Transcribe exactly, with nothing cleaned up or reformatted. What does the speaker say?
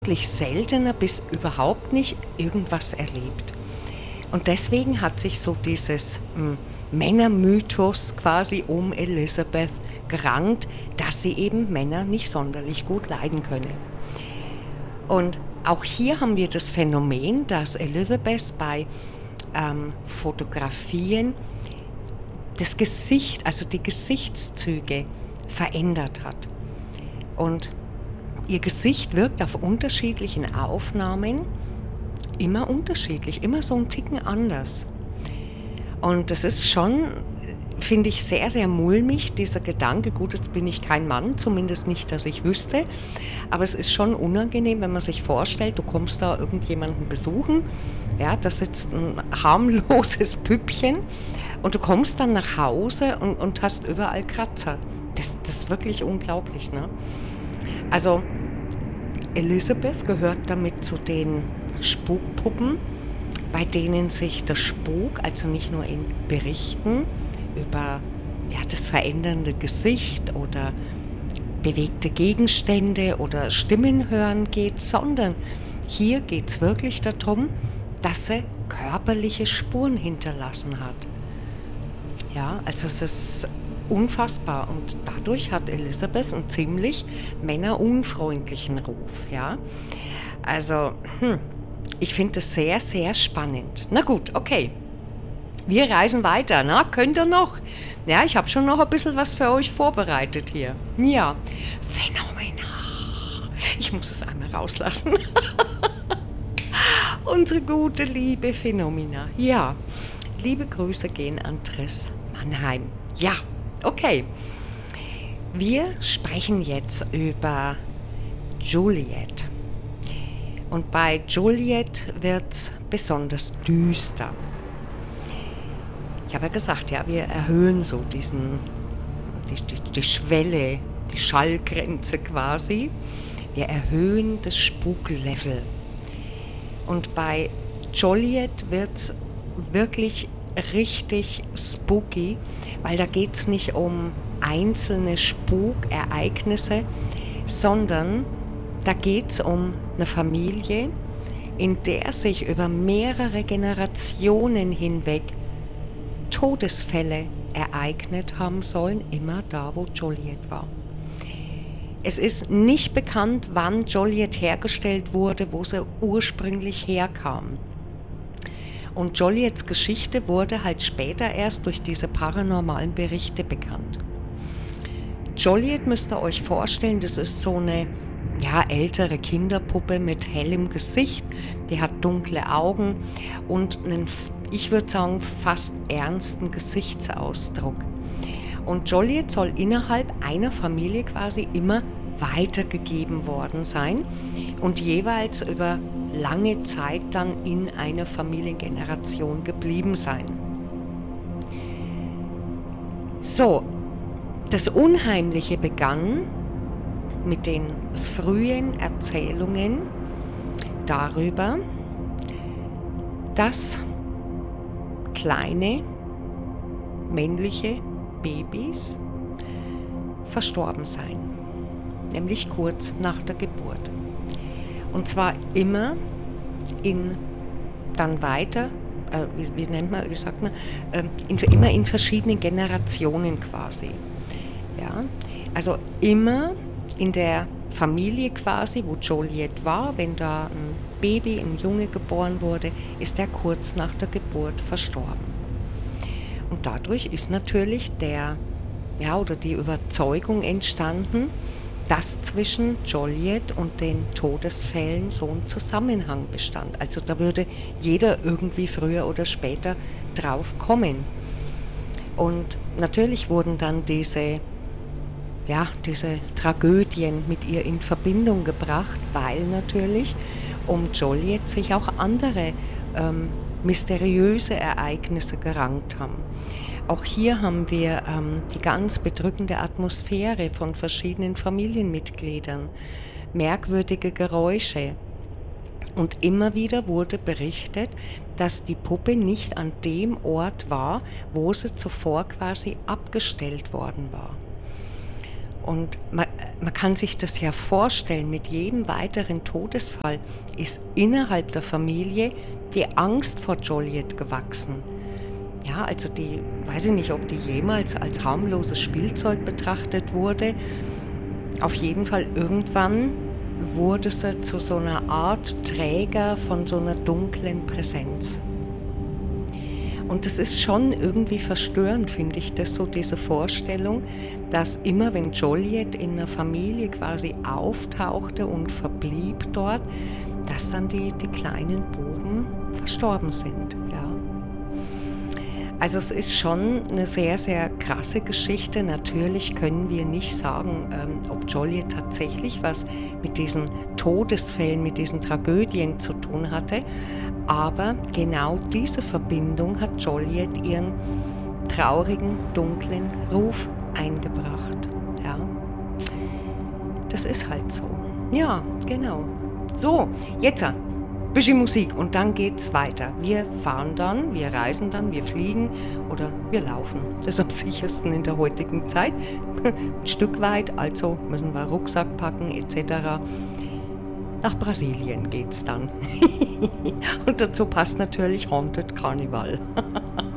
wirklich seltener bis überhaupt nicht irgendwas erlebt. Und deswegen hat sich so dieses hm, Männermythos quasi um Elizabeth gerankt, dass sie eben Männer nicht sonderlich gut leiden könne. Und auch hier haben wir das Phänomen, dass Elizabeth bei ähm, Fotografien das Gesicht, also die Gesichtszüge verändert hat. Und ihr Gesicht wirkt auf unterschiedlichen Aufnahmen immer unterschiedlich, immer so ein Ticken anders. Und das ist schon, finde ich, sehr, sehr mulmig, dieser Gedanke. Gut, jetzt bin ich kein Mann, zumindest nicht, dass ich wüsste. Aber es ist schon unangenehm, wenn man sich vorstellt, du kommst da irgendjemanden besuchen, ja, da sitzt ein harmloses Püppchen und du kommst dann nach Hause und, und hast überall Kratzer. Das, das ist wirklich unglaublich, ne? Also Elizabeth gehört damit zu den Spukpuppen, bei denen sich der Spuk, also nicht nur in Berichten über ja, das verändernde Gesicht oder bewegte Gegenstände oder Stimmen hören geht, sondern hier geht es wirklich darum, dass sie körperliche Spuren hinterlassen hat. Ja, also es ist unfassbar und dadurch hat Elizabeth einen ziemlich männerunfreundlichen Ruf. Ja, also hm, ich finde es sehr, sehr spannend. Na gut, okay. Wir reisen weiter, na? Könnt ihr noch? Ja, ich habe schon noch ein bisschen was für euch vorbereitet hier. Ja, phänomenal. Ich muss es einmal rauslassen. Unsere gute, liebe Phänomena. Ja, liebe Grüße gehen an Triss Mannheim. Ja, okay. Wir sprechen jetzt über Juliet. Und bei Juliet wird es besonders düster. Ich habe ja gesagt, ja, wir erhöhen so diesen, die, die, die Schwelle, die Schallgrenze quasi. Wir erhöhen das Spuklevel. Und bei Juliet wird es wirklich richtig spooky, weil da geht es nicht um einzelne Spukereignisse, sondern da geht es um eine Familie, in der sich über mehrere Generationen hinweg Todesfälle ereignet haben sollen, immer da, wo Juliet war. Es ist nicht bekannt, wann Juliet hergestellt wurde, wo sie ursprünglich herkam. Und Juliets Geschichte wurde halt später erst durch diese paranormalen Berichte bekannt. Juliet müsst ihr euch vorstellen, das ist so eine ja, ältere Kinderpuppe mit hellem Gesicht, die hat dunkle Augen und einen, ich würde sagen, fast ernsten Gesichtsausdruck. Und Juliet soll innerhalb einer Familie quasi immer weitergegeben worden sein und jeweils über lange Zeit dann in einer Familiengeneration geblieben sein. So, das Unheimliche begann mit den frühen Erzählungen darüber, dass kleine männliche Babys verstorben seien, nämlich kurz nach der Geburt. Und zwar immer in, dann weiter, äh, wie, wie nennt man, wie sagt man, äh, in, immer in verschiedenen Generationen quasi. Ja, also immer in der Familie quasi, wo Juliet war, wenn da ein Baby, ein Junge geboren wurde, ist er kurz nach der Geburt verstorben. Und dadurch ist natürlich der, ja, oder die Überzeugung entstanden, dass zwischen Juliet und den Todesfällen so ein Zusammenhang bestand. Also da würde jeder irgendwie früher oder später drauf kommen. Und natürlich wurden dann diese ja, diese Tragödien mit ihr in Verbindung gebracht, weil natürlich um Juliet sich auch andere ähm, mysteriöse Ereignisse gerankt haben. Auch hier haben wir ähm, die ganz bedrückende Atmosphäre von verschiedenen Familienmitgliedern, merkwürdige Geräusche. Und immer wieder wurde berichtet, dass die Puppe nicht an dem Ort war, wo sie zuvor quasi abgestellt worden war. Und man, man kann sich das ja vorstellen, mit jedem weiteren Todesfall ist innerhalb der Familie die Angst vor Joliet gewachsen. Ja, also die, weiß ich nicht, ob die jemals als harmloses Spielzeug betrachtet wurde. Auf jeden Fall irgendwann wurde sie zu so einer Art Träger von so einer dunklen Präsenz. Und das ist schon irgendwie verstörend, finde ich, das so diese Vorstellung, dass immer wenn Joliet in einer Familie quasi auftauchte und verblieb dort, dass dann die, die kleinen Buben verstorben sind. Ja. Also es ist schon eine sehr, sehr krasse Geschichte. Natürlich können wir nicht sagen, ähm, ob Joliet tatsächlich was mit diesen Todesfällen, mit diesen Tragödien zu tun hatte. Aber genau diese Verbindung hat Joliet ihren traurigen, dunklen Ruf eingebracht. Ja. Das ist halt so. Ja, genau. So, jetzt ein bisschen Musik und dann geht's weiter. Wir fahren dann, wir reisen dann, wir fliegen oder wir laufen. Das ist am sichersten in der heutigen Zeit. Ein Stück weit, also müssen wir Rucksack packen et cetera. Nach Brasilien geht's dann. Und dazu passt natürlich Haunted Carnival.